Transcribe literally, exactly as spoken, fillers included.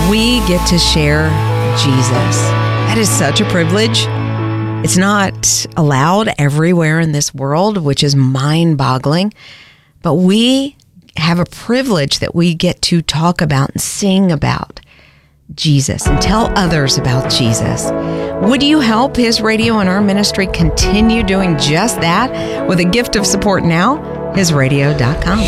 we get to share Jesus. That is such a privilege. It's not allowed everywhere in this world, which is mind-boggling. But we have a privilege that we get to talk about and sing about Jesus and tell others about Jesus. Would you help His Radio and our ministry continue doing just that with a gift of support now? his radio dot com.